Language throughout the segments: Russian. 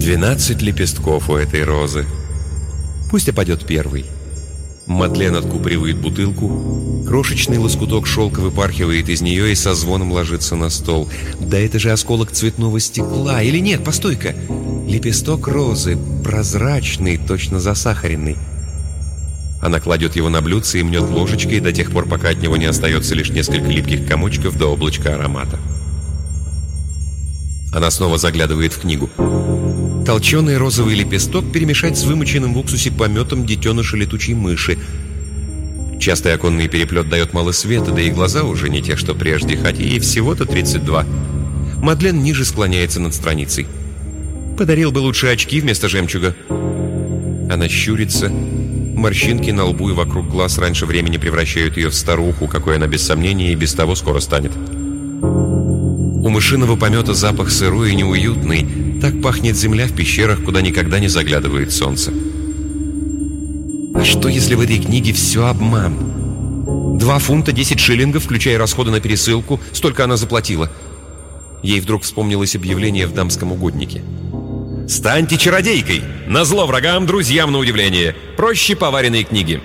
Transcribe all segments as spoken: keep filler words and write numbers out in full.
Двенадцать лепестков у этой розы. Пусть опадет первый. Мадлен откупоривает бутылку. Крошечный лоскуток шелка выпархивает из нее и со звоном ложится на стол. Да это же осколок цветного стекла. Или нет, постой-ка. Лепесток розы, прозрачный, точно засахаренный. Она кладет его на блюдце и мнет ложечкой до тех пор, пока от него не остается лишь несколько липких комочков до облачка аромата. Она снова заглядывает в книгу. Толченый розовый лепесток перемешать с вымоченным в уксусе пометом детеныша летучей мыши. Частый оконный переплет дает мало света, да и глаза уже не те, что прежде, хотя ей всего-то тридцать два. Мадлен ниже склоняется над страницей. Подарил бы лучше очки вместо жемчуга. Она щурится. Морщинки на лбу и вокруг глаз раньше времени превращают ее в старуху, какой она без сомнения и без того скоро станет. У мышиного помета запах сырой и неуютный. Так пахнет земля в пещерах, куда никогда не заглядывает солнце. А что, если в этой книге все обман? Два фунта десять шиллингов, включая расходы на пересылку, столько она заплатила. Ей вдруг вспомнилось объявление в дамском угоднике. «Станьте чародейкой! Назло врагам, друзьям на удивление! Проще поваренной книги!»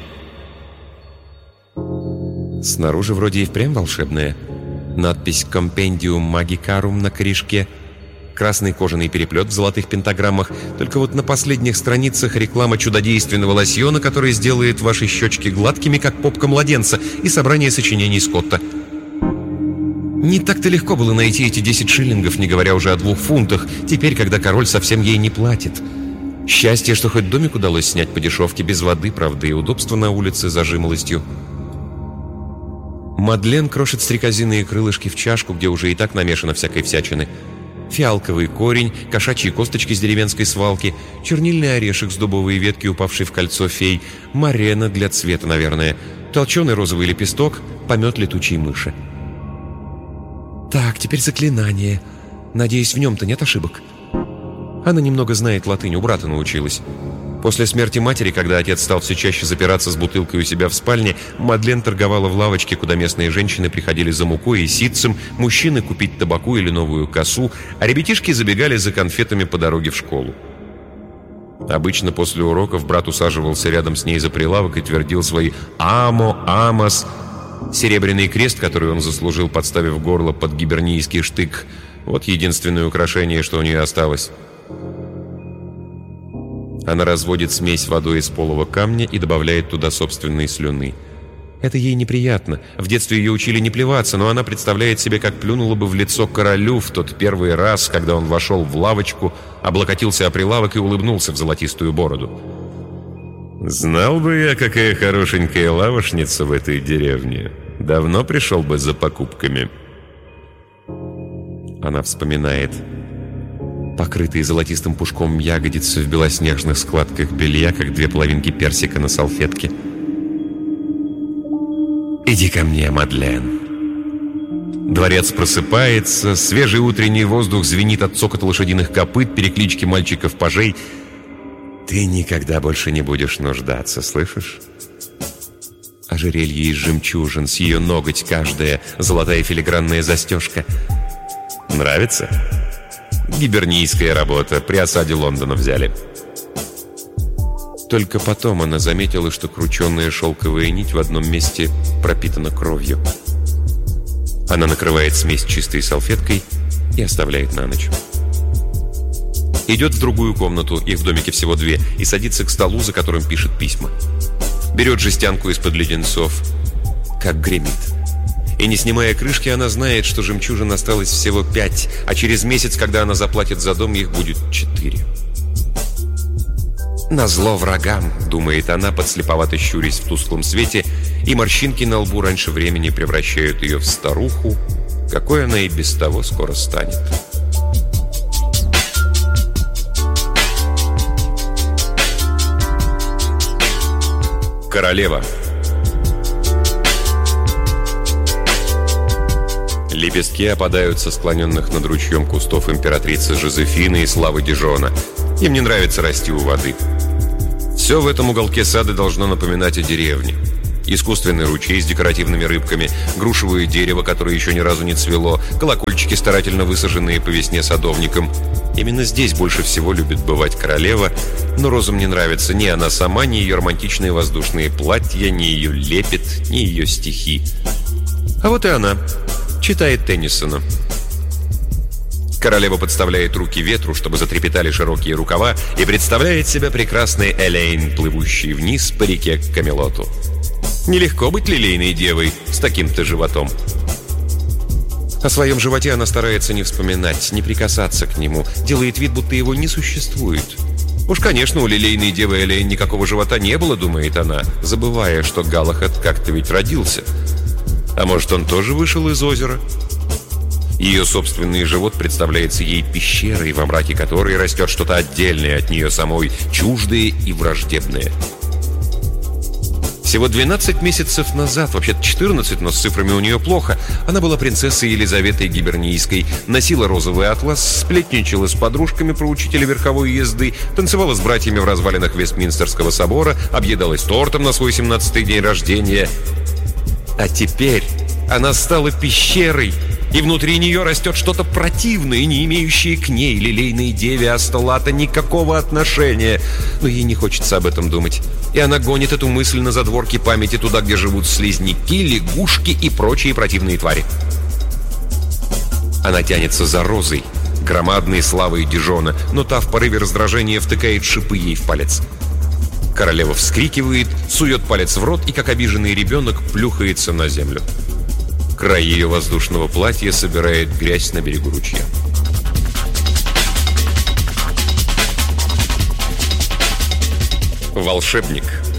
Снаружи вроде и впрямь волшебная. Надпись «Compendium Magicarum» на корешке. Красный кожаный переплет в золотых пентаграммах. Только вот на последних страницах реклама чудодейственного лосьона, который сделает ваши щечки гладкими, как попка младенца, и собрание сочинений Скотта. Не так-то легко было найти эти десять шиллингов, не говоря уже о двух фунтах, теперь, когда король совсем ей не платит. Счастье, что хоть домик удалось снять по дешевке, без воды, правда, и удобство на улице за жимолостью. Мадлен крошит стрекозиные крылышки в чашку, где уже и так намешано всякой всячины. Фиалковый корень, кошачьи косточки с деревенской свалки, чернильный орешек с дубовой ветки, упавший в кольцо фей, морена для цвета, наверное, толченый розовый лепесток, помет летучей мыши. Так, теперь заклинание. Надеюсь, в нем-то нет ошибок. Она немного знает латынь, у брата научилась. После смерти матери, когда отец стал все чаще запираться с бутылкой у себя в спальне, Мадлен торговала в лавочке, куда местные женщины приходили за мукой и ситцем, мужчины купить табаку или новую косу, а ребятишки забегали за конфетами по дороге в школу. Обычно после уроков брат усаживался рядом с ней за прилавок и твердил свои «Амо, Амос». Серебряный крест, который он заслужил, подставив горло под гибернийский штык, вот единственное украшение, что у нее осталось. Она разводит смесь водой из полого камня и добавляет туда собственные слюны. Это ей неприятно. В детстве ее учили не плеваться, но она представляет себе, как плюнула бы в лицо королю в тот первый раз, когда он вошел в лавочку, облокотился о прилавок и улыбнулся в золотистую бороду. «Знал бы я, какая хорошенькая лавошница в этой деревне. Давно пришел бы за покупками». Она вспоминает. Покрытые золотистым пушком ягодицы в белоснежных складках белья, как две половинки персика на салфетке. «Иди ко мне, Мадлен». Дворец просыпается, свежий утренний воздух звенит от цокота лошадиных копыт, переклички мальчиков-пажей. «Ты никогда больше не будешь нуждаться, слышишь?» Ожерелье из жемчужин, с ее ноготь каждая, золотая филигранная застежка. «Нравится?» Гибернийская работа, при осаде Лондона взяли. Только потом она заметила, что крученная шелковая нить в одном месте пропитана кровью. Она накрывает смесь чистой салфеткой и оставляет на ночь. Идет в другую комнату, их в домике всего две, и садится к столу, за которым пишет письма. Берет жестянку из-под леденцов. Как гремит. И не снимая крышки, она знает, что жемчужин осталось всего пять, а через месяц, когда она заплатит за дом, их будет четыре. «Назло врагам», — думает она, подслеповато щурясь в тусклом свете, и морщинки на лбу раньше времени превращают ее в старуху, какой она и без того скоро станет. Королева. Лепестки опадают со склоненных над ручьем кустов императрицы Жозефины и Славы Дижона. Им не нравится расти у воды. Все в этом уголке сада должно напоминать о деревне. искусственный ручей с декоративными рыбками, грушевое дерево, которое еще ни разу не цвело, колокольчики, старательно высаженные по весне садовником. Именно здесь больше всего любит бывать королева, но розам не нравится ни она сама, ни ее романтичные воздушные платья, ни ее лепет, ни ее стихи. А вот и она, читает Теннисона. Королева подставляет руки ветру, чтобы затрепетали широкие рукава, и представляет себя прекрасной Элейн, плывущей вниз по реке к Камелоту. Нелегко быть лилейной девой с таким-то животом. О своем животе она старается не вспоминать, не прикасаться к нему, делает вид, будто его не существует. Уж, конечно, у лилейной девы Элейн никакого живота не было, думает она, забывая, что Галахад как-то ведь родился. А может, он тоже вышел из озера? Ее собственный живот представляется ей пещерой, во мраке которой растет что-то отдельное от нее самой, чуждое и враждебное. Всего двенадцать месяцев назад, вообще-то четырнадцать, но с цифрами у нее плохо, она была принцессой Елизаветой Гибернийской, носила розовый атлас, сплетничала с подружками про учителя верховой езды, танцевала с братьями в развалинах Вестминстерского собора, объедалась тортом на свой семнадцатый день рождения. А теперь она стала пещерой, и внутри нее растет что-то противное, не имеющее к ней, лилейной деве Астолата, никакого отношения. Но ей не хочется об этом думать. И она гонит эту мысль на задворки памяти туда, где живут слизняки, лягушки и прочие противные твари. Она тянется за розой, громадной славой Дижона, но та в порыве раздражения втыкает шипы ей в палец. Королева вскрикивает, сует палец в рот и, как обиженный ребенок, плюхается на землю. Край ее воздушного платья собирает грязь на берегу ручья. Волшебник.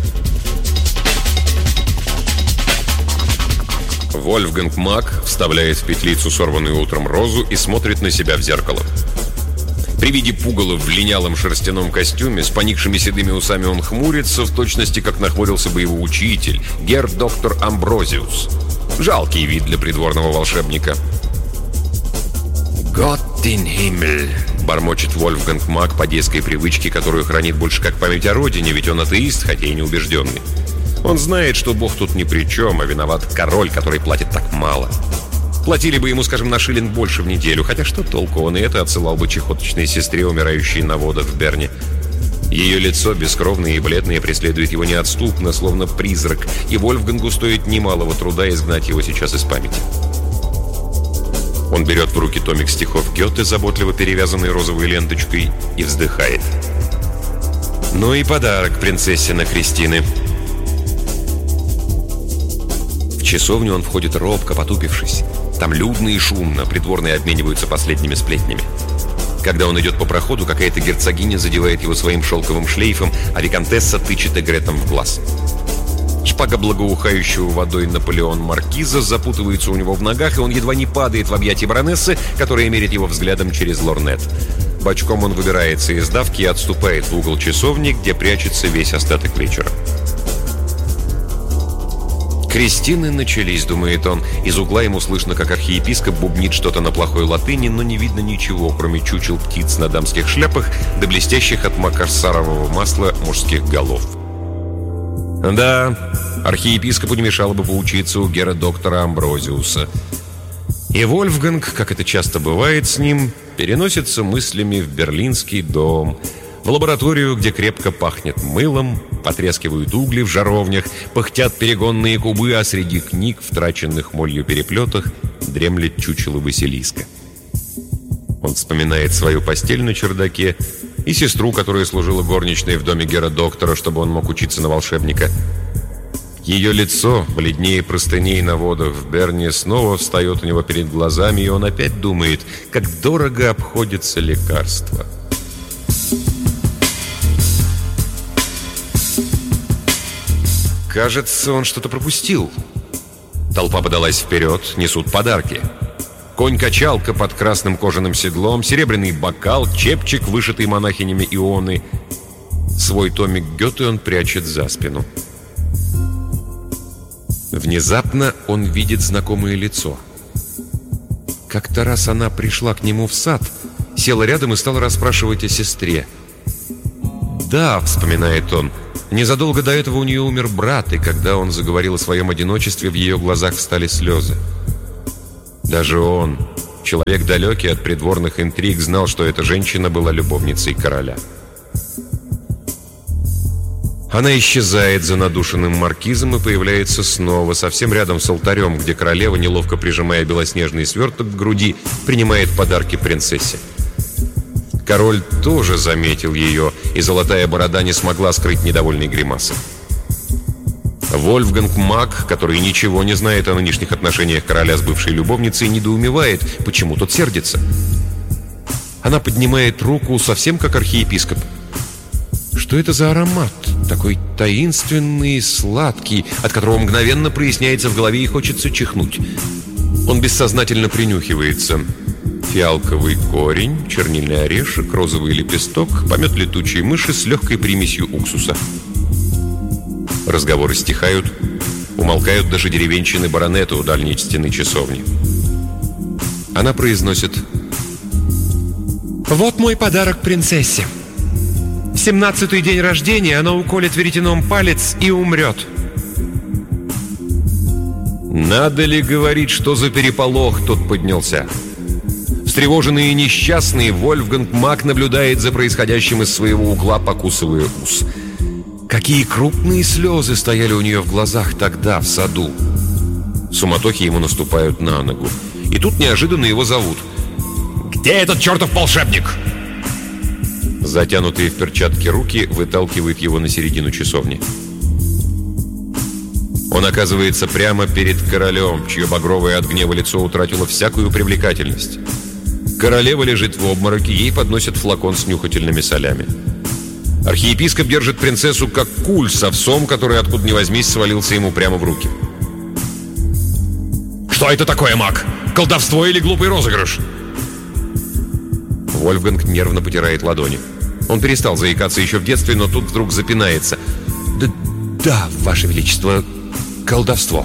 Вольфганг Мак вставляет в петлицу сорванную утром розу и смотрит на себя в зеркало. При виде пугала в линялом шерстяном костюме с поникшими седыми усами он хмурится, в точности как нахмурился бы его учитель, герр-доктор Амброзиус. Жалкий вид для придворного волшебника. «Гott in Himmel», — бормочет Вольфганг Мак по детской привычке, которую хранит больше как память о родине, ведь он атеист, хотя и неубежденный. Он знает, что Бог тут ни при чем, а виноват король, который платит так мало. Платили бы ему, скажем, на шиллинг больше в неделю, хотя что толку, он и это отсылал бы чехоточной сестре, умирающей на водах в Берне. Ее лицо, бескровное и бледное, преследует его неотступно, словно призрак, и Вольфгангу стоит немалого труда изгнать его сейчас из памяти. Он берет в руки томик стихов Гёте, заботливо перевязанный розовой ленточкой, и вздыхает. Ну и подарок принцессина Кристины. В часовню он входит робко, потупившись. Там людно и шумно, придворные обмениваются последними сплетнями. Когда он идет по проходу, какая-то герцогиня задевает его своим шелковым шлейфом, а виконтесса тычет эгретом в глаз. Шпага благоухающего водой Наполеон Маркиза запутывается у него в ногах, и он едва не падает в объятия баронессы, которая мерит его взглядом через лорнет. Бочком он выбирается из давки и отступает в угол часовни, где прячется весь остаток вечера. «Крестины начались», — думает он. Из угла ему слышно, как архиепископ бубнит что-то на плохой латыни, но не видно ничего, кроме чучел птиц на дамских шляпах да блестящих от макарсарового масла мужских голов. Да, архиепископу не мешало бы поучиться у гера-доктора Амброзиуса. И Вольфганг, как это часто бывает с ним, переносится мыслями в берлинский дом, в лабораторию, где крепко пахнет мылом, потрескивают угли в жаровнях, пыхтят перегонные кубы, а среди книг, втраченных молью переплетах, дремлет чучело Василиска. Он вспоминает свою постель на чердаке и сестру, которая служила горничной в доме гера-доктора, чтобы он мог учиться на волшебника. Ее лицо, бледнее простыней на водах в Берне, снова встает у него перед глазами, и он опять думает, как дорого обходится лекарство. Кажется, он что-то пропустил. Толпа подалась вперед, несут подарки. Конь-качалка под красным кожаным седлом, серебряный бокал, чепчик, вышитый монахинями Ионы. Свой томик Гёте он прячет за спину. Внезапно он видит знакомое лицо. Как-то раз она пришла к нему в сад, села рядом и стала расспрашивать о сестре. «Да», — вспоминает он, — Незадолго до этого у нее умер брат, и когда он заговорил о своем одиночестве, в ее глазах встали слезы. Даже он, человек далекий от придворных интриг, знал, что эта женщина была любовницей короля. Она исчезает за надушенным маркизом и появляется снова, совсем рядом с алтарем, где королева, неловко прижимая белоснежный сверток к груди, принимает подарки принцессе. Король тоже заметил ее, и золотая борода не смогла скрыть недовольной гримасы. Вольфганг Мак, который ничего не знает о нынешних отношениях короля с бывшей любовницей, недоумевает, почему тот сердится. Она поднимает руку, совсем как архиепископ. Что это за аромат? Такой таинственный и сладкий, от которого мгновенно проясняется в голове и хочется чихнуть. Он бессознательно принюхивается. Фиалковый корень, чернильный орешек, розовый лепесток, помет летучей мыши с легкой примесью уксуса. Разговоры стихают, умолкают даже деревенщины баронета у дальней стены часовни. Она произносит: «Вот мой подарок принцессе. В семнадцатый день рождения она уколет веретеном палец и умрет». Надо ли говорить, что за переполох тут поднялся? Встревоженный и несчастный, Вольфганг Мак наблюдает за происходящим из своего угла, покусывая ус. Какие крупные слезы стояли у нее в глазах тогда, в саду. В суматохе ему наступают на ногу. И тут неожиданно его зовут. «Где этот чертов волшебник?» Затянутые в перчатки руки выталкивают его на середину часовни. Он оказывается прямо перед королем, чье багровое от гнева лицо утратило всякую привлекательность. Королева лежит в обмороке, ей подносят флакон с нюхательными солями. Архиепископ держит принцессу как куль с овсом, который откуда ни возьмись свалился ему прямо в руки. «Что это такое, Мак? Колдовство или глупый розыгрыш?» Вольфганг нервно потирает ладони. Он перестал заикаться еще в детстве, но тут вдруг запинается. «Да, да, Ваше Величество, колдовство».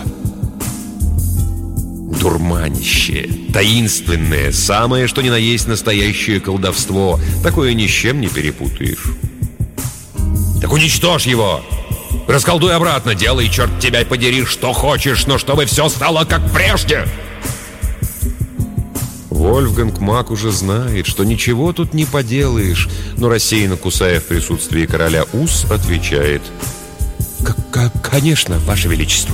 Дурманище, таинственное, самое что ни на есть настоящее колдовство. Такое ни с чем не перепутаешь. «Так уничтожь его! Расколдуй обратно, делай, черт тебя подери, что хочешь, но чтобы все стало как прежде!» Вольфганг Мак уже знает, что ничего тут не поделаешь, но рассеянно кусая в присутствии короля ус, отвечает: «Конечно, Ваше Величество».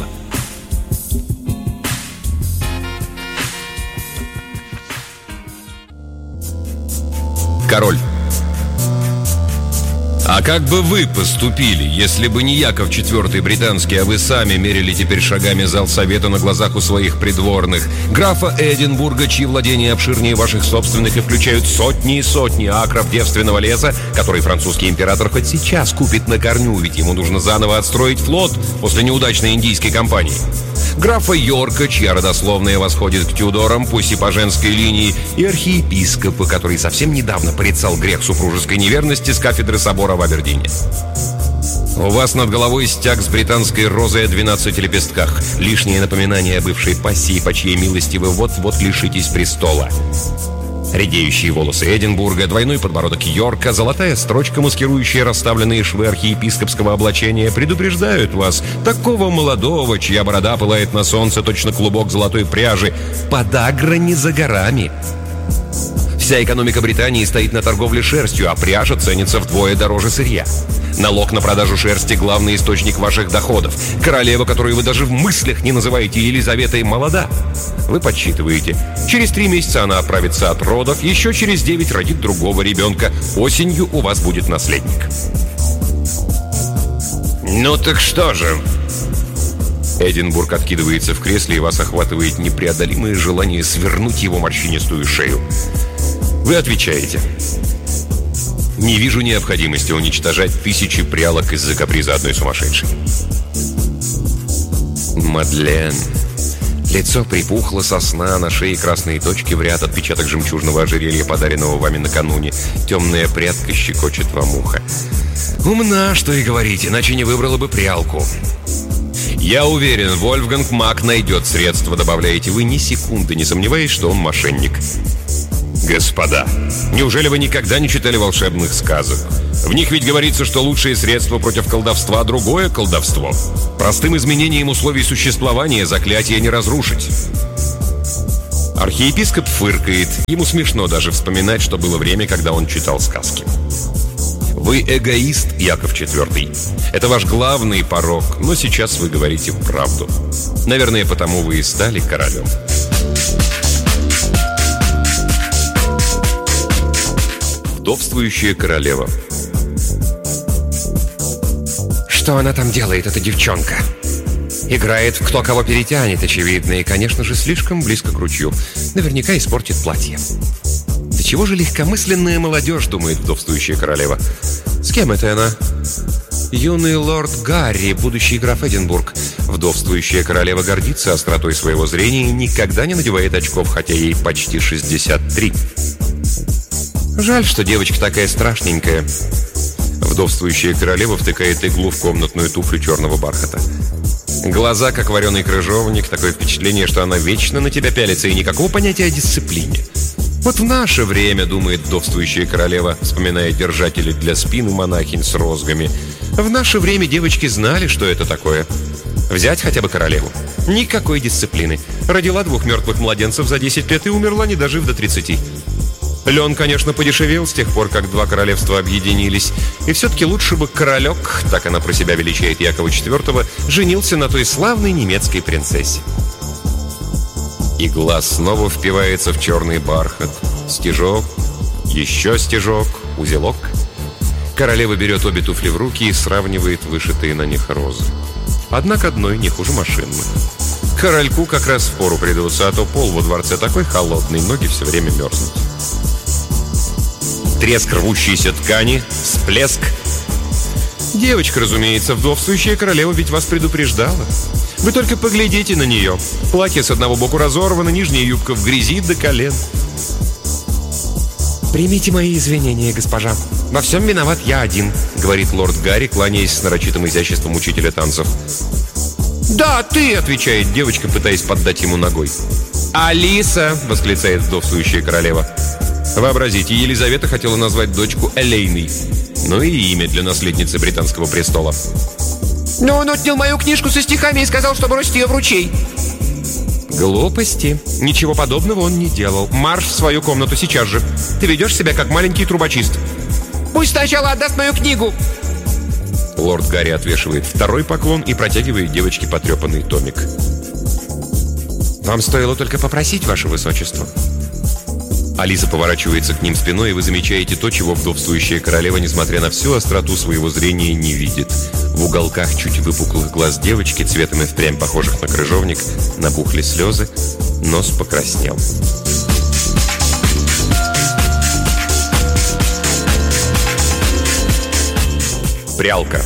Король: «А как бы вы поступили, если бы не Яков четвёртый британский, а вы сами мерили теперь шагами зал совета на глазах у своих придворных, графа Эдинбурга, чьи владения обширнее ваших собственных и включают сотни и сотни акров девственного леса, который французский император хоть сейчас купит на корню, ведь ему нужно заново отстроить флот после неудачной индийской кампании? Графа Йорка, чья родословная восходит к Тюдорам, пусть и по женской линии, и архиепископа, который совсем недавно порицал грех супружеской неверности с кафедры собора в Абердине. У вас над головой стяг с британской розой о двенадцати лепестках, лишнее напоминание о бывшей пассии, по чьей милости вы вот-вот лишитесь престола. Редеющие волосы Эдинбурга, двойной подбородок Йорка, золотая строчка, маскирующая расставленные швы архиепископского облачения, предупреждают вас, такого молодого, чья борода пылает на солнце, точно клубок золотой пряжи, подагра не за горами. Вся экономика Британии стоит на торговле шерстью, а пряжа ценится вдвое дороже сырья. Налог на продажу шерсти – главный источник ваших доходов. Королева, которую вы даже в мыслях не называете Елизаветой, молода. Вы подсчитываете. Через три месяца она отправится от родов, еще через девять родит другого ребенка. Осенью у вас будет наследник. Ну так что же? Эдинбург откидывается в кресле, и вас охватывает непреодолимое желание свернуть его морщинистую шею. Вы отвечаете: «Не вижу необходимости уничтожать тысячи прялок из-за каприза одной сумасшедшей». Мадлен. Лицо припухло со сна, на шее красные точки в ряд, отпечаток жемчужного ожерелья, подаренного вами накануне. Темная прядка щекочет вам ухо. Умна, что и говорить, иначе не выбрала бы прялку. Я уверен, Вольфганг Мак найдет средства, добавляете вы, ни секунды не сомневаясь, что он мошенник. Господа, неужели вы никогда не читали волшебных сказок? В них ведь говорится, что лучшее средство против колдовства — другое колдовство. Простым изменением условий существования заклятие не разрушить. Архиепископ фыркает. Ему смешно даже вспоминать, что было время, когда он читал сказки. Вы эгоист, Яков четвёртый. Это ваш главный порок, но сейчас вы говорите правду. Наверное, потому вы и стали королем. Вдовствующая королева. Что она там делает, эта девчонка? Играет в кто кого перетянет, очевидно, и, конечно же, слишком близко к ручью. Наверняка испортит платье. Да чего же легкомысленная молодежь, думает вдовствующая королева. С кем это она? Юный лорд Гарри, будущий граф Эдинбург. Вдовствующая королева гордится остротой своего зрения и никогда не надевает очков, хотя ей почти шестьдесят три. Жаль, что девочка такая страшненькая. Вдовствующая королева втыкает иглу в комнатную туфлю черного бархата. Глаза, как вареный крыжовник, такое впечатление, что она вечно на тебя пялится, и никакого понятия о дисциплине. Вот в наше время, думает вдовствующая королева, вспоминая держателей для спин и монахинь с розгами, в наше время девочки знали, что это такое. Взять хотя бы королеву. Никакой дисциплины. Родила двух мертвых младенцев за десять лет и умерла, не дожив до тридцати. Лен, конечно, подешевел с тех пор, как два королевства объединились. И все-таки лучше бы королек, так она про себя величает Якова четвёртого, женился на той славной немецкой принцессе. Игла снова впивается в черный бархат. Стежок, еще стежок, узелок. Королева берет обе туфли в руки и сравнивает вышитые на них розы. Одна к одной, не хуже машинных. Корольку как раз впору придутся, а то пол во дворце такой холодный, ноги все время мерзнут. Треск рвущейся ткани, всплеск. Девочка, разумеется, вдовствующая королева ведь вас предупреждала. Вы только поглядите на нее. Платье с одного боку разорвано, нижняя юбка в грязи до колен. «Примите мои извинения, госпожа. Во всем виноват я один», — говорит лорд Гарри, кланяясь с нарочитым изяществом учителя танцев. «Да, ты!» — отвечает девочка, пытаясь поддать ему ногой. «Алиса!» — восклицает вдовствующая королева. Вообразите, Елизавета хотела назвать дочку Элейной. Ну и имя для наследницы британского престола. Но он отнял мою книжку со стихами и сказал, что бросит ее в ручей. Глупости. Ничего подобного он не делал. Марш в свою комнату сейчас же. Ты ведешь себя как маленький трубочист. Пусть сначала отдаст мою книгу. Лорд Гарри отвешивает второй поклон и протягивает девочке потрепанный томик. Вам стоило только попросить, ваше высочество. Алиса поворачивается к ним спиной, и вы замечаете то, чего вдовствующая королева, несмотря на всю остроту своего зрения, не видит. В уголках чуть выпуклых глаз девочки, цветом и впрямь похожих на крыжовник, набухли слезы, нос покраснел. Прялка.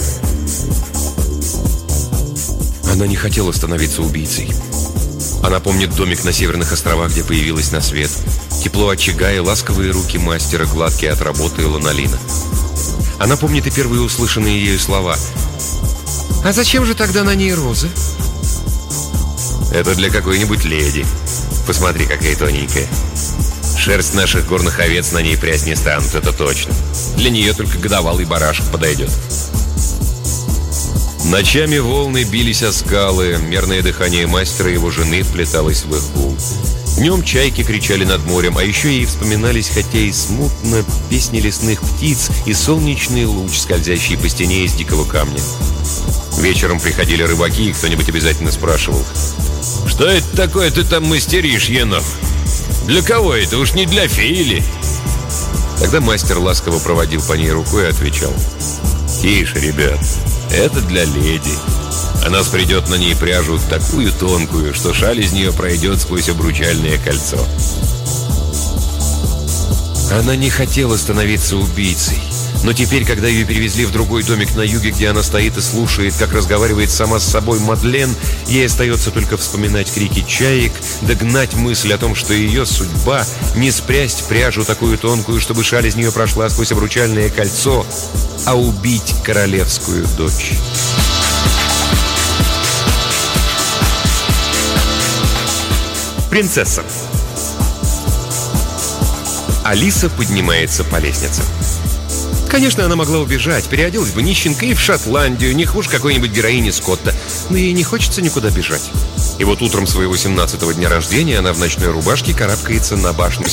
Она не хотела становиться убийцей. Она помнит домик на Северных островах, где появилась на свет. Тепло очага и ласковые руки мастера, гладкие от работы и ланолина. Она помнит и первые услышанные ею слова. «А зачем же тогда на ней розы?» «Это для какой-нибудь леди. Посмотри, какая тоненькая. Шерсть наших горных овец на ней прясть не станут, это точно. Для нее только годовалый барашек подойдет». Ночами волны бились о скалы, мерное дыхание мастера и его жены вплеталось в их гул. Днем чайки кричали над морем, а еще ей вспоминались, хотя и смутно, песни лесных птиц и солнечный луч, скользящий по стене из дикого камня. Вечером приходили рыбаки, и кто-нибудь обязательно спрашивал: «Что это такое ты там мастеришь, енох? Для кого это? Уж не для феи ли?» Тогда мастер ласково проводил по ней рукой и отвечал: «Тише, ребят, это для леди. Она спрядет на ней пряжу такую тонкую, что шаль из нее пройдет сквозь обручальное кольцо». Она не хотела становиться убийцей. Но теперь, когда ее перевезли в другой домик на юге, где она стоит и слушает, как разговаривает сама с собой Мадлен, ей остается только вспоминать крики чаек, догнать мысль о том, что ее судьба — не спрясть пряжу такую тонкую, чтобы шаль из нее прошла сквозь обручальное кольцо, а убить королевскую дочь. Принцесса. Алиса поднимается по лестнице. Конечно, она могла убежать, переоделась бы нищенкой и в Шотландию, не хуже какой-нибудь героини Скотта. Но ей не хочется никуда бежать. И вот утром своего семнадцатого дня рождения она в ночной рубашке карабкается на башню